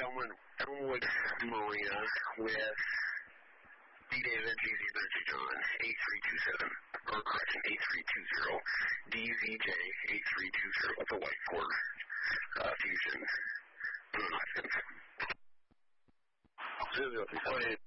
Elmwood Marina with D. David, GZ, Nancy John, 8327, or correction, 8320, DZJ, 8320 with the white Ford Fusion. No nonsense. 0037.